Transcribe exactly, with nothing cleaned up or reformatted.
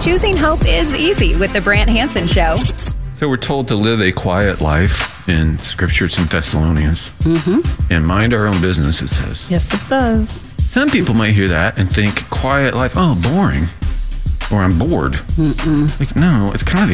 Choosing hope is easy with the Brant Hansen Show. So we're told to live a quiet life in Scripture. It's in Thessalonians. Mm-hmm. And mind our own business, it says. Yes, it does. Some people might hear that and think quiet life, oh, boring. Or I'm bored. Mm-mm. Like, no, it's kind of